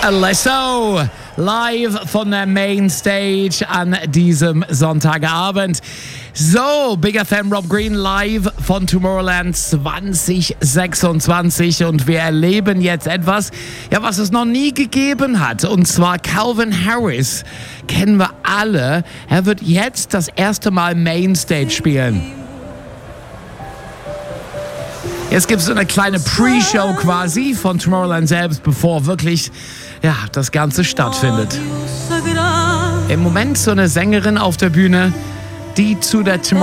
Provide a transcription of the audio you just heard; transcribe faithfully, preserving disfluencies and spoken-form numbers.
Alesso, live von der Mainstage an diesem Sonntagabend. So, Big F M Rob Green live von Tomorrowland zwanzig sechsundzwanzig und wir erleben jetzt etwas, ja, was es noch nie gegeben hat, und zwar Calvin Harris. Kennen wir alle. Er wird jetzt das erste Mal Mainstage spielen. Jetzt gibt es eine kleine Pre-Show quasi von Tomorrowland selbst, bevor wirklich ja, das Ganze stattfindet. Im Moment so eine Sängerin auf der Bühne, die zu der Tomorrowland